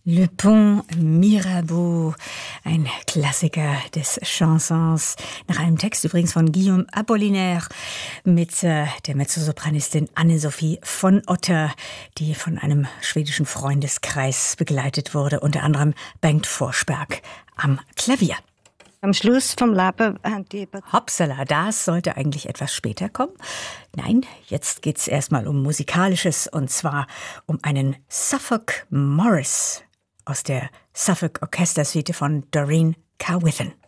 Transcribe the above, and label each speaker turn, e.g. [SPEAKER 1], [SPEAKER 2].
[SPEAKER 1] Le Pont Mirabeau, ein Klassiker des Chansons, nach einem Text übrigens von Guillaume Apollinaire mit der Mezzosopranistin Anne-Sophie von Otter, die von einem schwedischen Freundeskreis begleitet wurde, unter anderem Bengt Forsberg am Klavier.
[SPEAKER 2] Am Schluss vom Leben haben die...
[SPEAKER 1] Hoppsala, das sollte eigentlich etwas später kommen. Nein, jetzt geht's erstmal um Musikalisches, und zwar um einen Suffolk Morris aus der Suffolk Orchestersuite von Doreen Carwithen.